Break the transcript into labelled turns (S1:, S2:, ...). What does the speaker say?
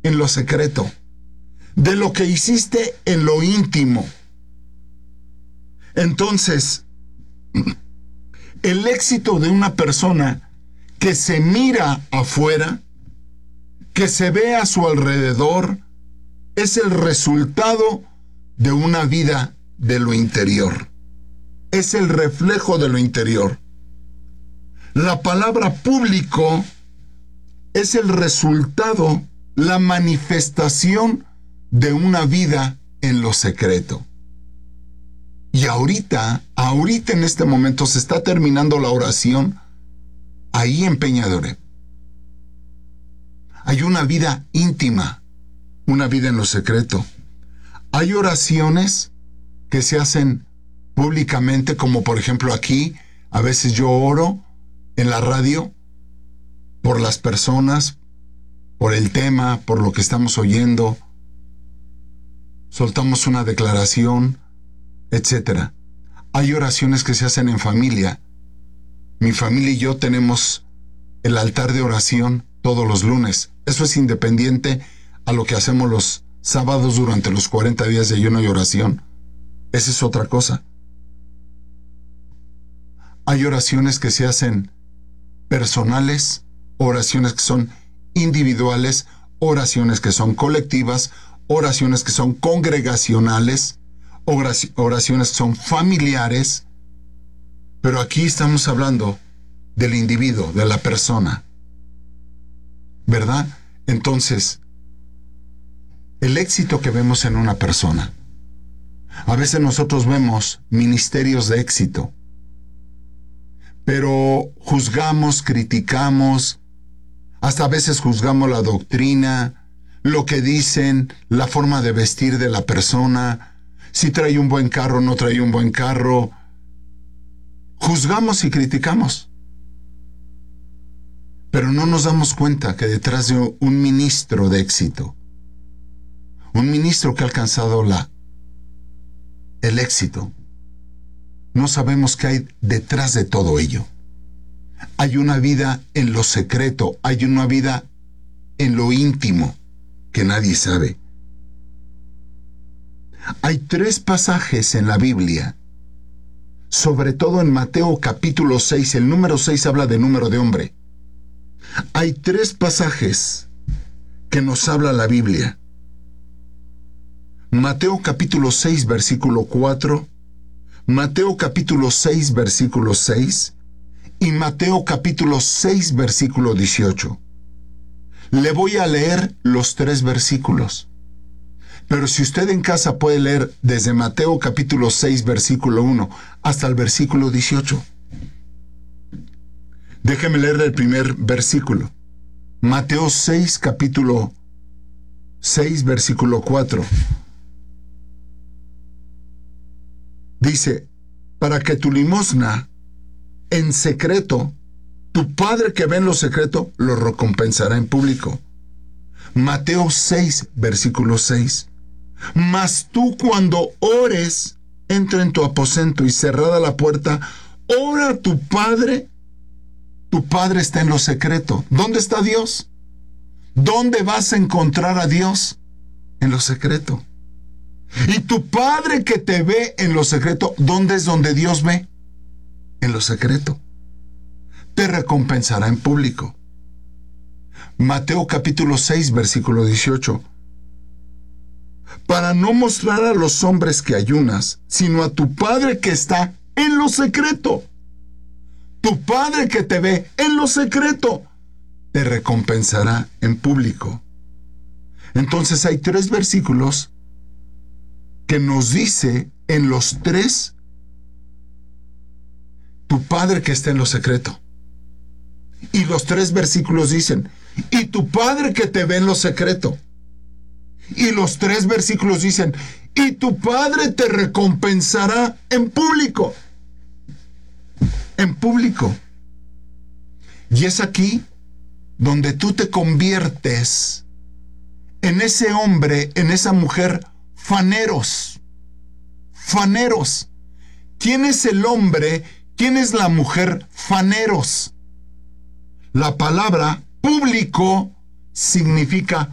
S1: en lo secreto, de lo que hiciste en lo íntimo. Entonces, el éxito de una persona que se mira afuera, que se ve a su alrededor, es el resultado de una vida de lo interior. Es el reflejo de lo interior. La palabra público es el resultado, la manifestación de una vida en lo secreto. Y ahorita en este momento se está terminando la oración ahí en Peña de Oreb. Hay una vida íntima, una vida en lo secreto. Hay oraciones que se hacen públicamente, como por ejemplo aquí, a veces yo oro en la radio por las personas, por el tema, por lo que estamos oyendo. Soltamos una declaración, etc. Hay oraciones que se hacen en familia. Mi familia y yo tenemos el altar de oración todos los lunes. Eso es independiente a lo que hacemos los sábados durante los 40 días de ayuno y oración. Esa es otra cosa. Hay oraciones que se hacen personales, oraciones que son individuales, oraciones que son colectivas, oraciones que son congregacionales, oraciones que son familiares. Pero aquí estamos hablando del individuo, de la persona, ¿verdad? Entonces, el éxito que vemos en una persona, a veces nosotros vemos ministerios de éxito, pero juzgamos, criticamos, hasta a veces juzgamos la doctrina, lo que dicen, la forma de vestir de la persona, si trae un buen carro, no trae un buen carro. Juzgamos y criticamos. Pero no nos damos cuenta que detrás de un ministro de éxito, un ministro que ha alcanzado el éxito, no sabemos qué hay detrás de todo ello. Hay una vida en lo secreto, hay una vida en lo íntimo que nadie sabe. Hay 3 pasajes en la Biblia, sobre todo en Mateo capítulo 6, el número 6 habla de número de hombre. Hay 3 pasajes que nos habla la Biblia. Mateo capítulo 6, versículo 4, Mateo capítulo 6, versículo 6 y Mateo capítulo 6, versículo 18. Le voy a leer los 3 versículos. Pero si usted en casa puede leer desde Mateo capítulo 6, versículo 1 hasta el versículo 18. Déjeme leer el primer versículo. Mateo 6, capítulo 6, versículo 4. Dice, para que tu limosna en secreto, tu Padre que ve en lo secreto, lo recompensará en público. Mateo 6, versículo 6. Mas tú cuando ores, entra en tu aposento y cerrada la puerta, ora a tu Padre. Tu Padre está en lo secreto. ¿Dónde está Dios? ¿Dónde vas a encontrar a Dios? En lo secreto. Y tu Padre que te ve en lo secreto, ¿dónde es donde Dios ve? En lo secreto. Te recompensará en público. Mateo capítulo 6, versículo 18. Para no mostrar a los hombres que ayunas, sino a tu Padre que está en lo secreto. Tu Padre que te ve en lo secreto, te recompensará en público. Entonces hay 3 versículos que nos dice en los 3, tu Padre que está en lo secreto. Y los 3 versículos dicen, y tu Padre que te ve en lo secreto. Y los 3 versículos dicen, y tu Padre te recompensará en público. En público. Y es aquí donde tú te conviertes en ese hombre, en esa mujer, faneros. Faneros. ¿Quién es el hombre? ¿Quién es la mujer? Faneros. La palabra público significa